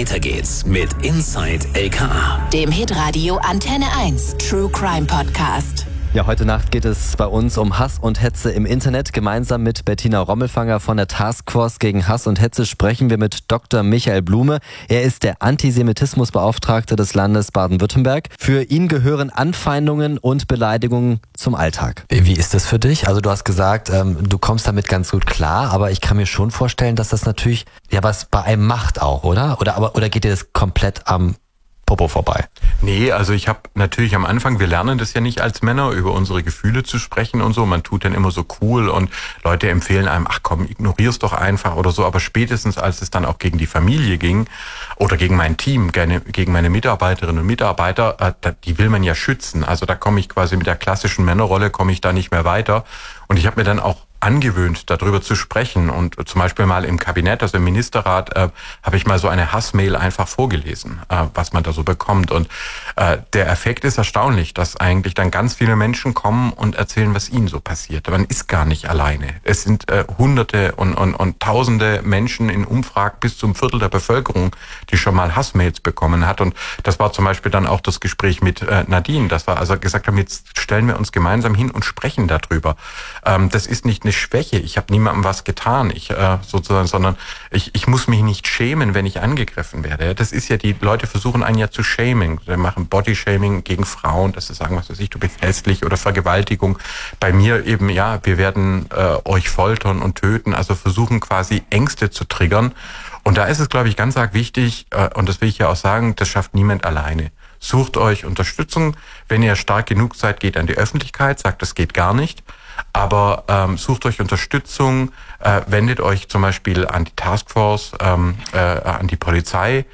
Weiter geht's mit Inside LKA, dem Hitradio Antenne 1 True Crime Podcast. Ja, heute Nacht geht es bei uns um Hass und Hetze im Internet. Gemeinsam mit Bettina Rommelfanger von der Taskforce gegen Hass und Hetze sprechen wir mit Dr. Michael Blume. Er ist der Antisemitismusbeauftragte des Landes Baden-Württemberg. Für ihn gehören Anfeindungen und Beleidigungen zum Alltag. Wie ist das für dich? Also du hast gesagt, du kommst damit ganz gut klar, aber ich kann mir schon vorstellen, dass das natürlich ja was bei einem macht auch, oder? Oder geht dir das komplett am Popo vorbei? Nee, also ich habe natürlich am Anfang, wir lernen das ja nicht als Männer, über unsere Gefühle zu sprechen und so. Man tut dann immer so cool und Leute empfehlen einem, ach komm, ignorier's doch einfach oder so. Aber spätestens, als es dann auch gegen die Familie ging oder gegen mein Team, gegen meine Mitarbeiterinnen und Mitarbeiter, die will man ja schützen. Also da komme ich quasi mit der klassischen Männerrolle, komme ich da nicht mehr weiter. Und ich habe mir dann auch angewöhnt, darüber zu sprechen. Und zum Beispiel mal im Kabinett, also im Ministerrat, habe ich mal so eine Hassmail einfach vorgelesen, was man da so bekommt. Und der Effekt ist erstaunlich, dass eigentlich dann ganz viele Menschen kommen und erzählen, was ihnen so passiert. Man ist gar nicht alleine. Es sind Hunderte und Tausende Menschen in Umfragen bis zum Viertel der Bevölkerung, die schon mal Hassmails bekommen hat. Und das war zum Beispiel dann auch das Gespräch mit Nadine, dass wir also gesagt haben, jetzt stellen wir uns gemeinsam hin und sprechen darüber. Das ist nicht eine Schwäche. Ich habe niemandem was getan, sondern ich muss mich nicht schämen, wenn ich angegriffen werde. Das ist ja, die Leute versuchen einen ja zu shaming. Sie machen Bodyshaming gegen Frauen, dass sie sagen, was weiß ich, du bist hässlich oder Vergewaltigung. Bei mir eben, ja, wir werden euch foltern und töten, also versuchen quasi Ängste zu triggern. Und da ist es, glaube ich, ganz arg wichtig, und das will ich ja auch sagen, das schafft niemand alleine. Sucht euch Unterstützung. Wenn ihr stark genug seid, geht an die Öffentlichkeit, sagt, das geht gar nicht. Aber sucht euch Unterstützung, wendet euch zum Beispiel an die Taskforce, an die Polizei.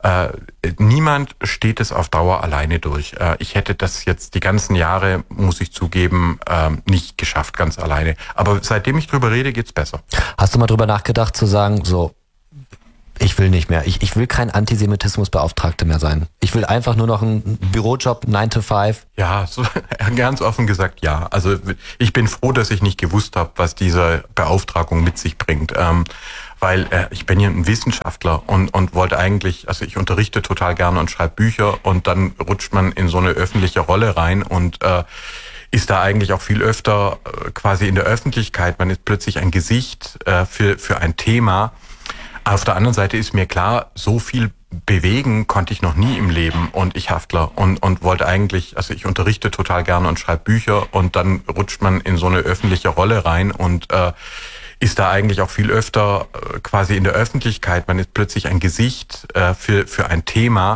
Niemand steht es auf Dauer alleine durch. Ich hätte das jetzt die ganzen Jahre, muss ich zugeben, nicht geschafft, ganz alleine. Aber seitdem ich drüber rede, geht's besser. Hast du mal drüber nachgedacht zu sagen, so, ich will nicht mehr. Ich will kein Antisemitismusbeauftragter mehr sein. Ich will einfach nur noch einen Bürojob, 9 to 5. Ja, so, ganz offen gesagt, ja. Also ich bin froh, dass ich nicht gewusst habe, was diese Beauftragung mit sich bringt. Weil ich bin ja ein Wissenschaftler und wollte eigentlich, also ich unterrichte total gerne und schreibe Bücher und dann rutscht man in so eine öffentliche Rolle rein und ist da eigentlich auch viel öfter quasi in der Öffentlichkeit. Man ist plötzlich ein Gesicht für ein Thema. Auf der anderen Seite ist mir klar, so viel bewegen konnte ich noch nie im Leben und ich Haftler und wollte eigentlich, also ich unterrichte total gerne und schreibe Bücher und dann rutscht man in so eine öffentliche Rolle rein und ist da eigentlich auch viel öfter quasi in der Öffentlichkeit. Man ist plötzlich ein Gesicht für ein Thema.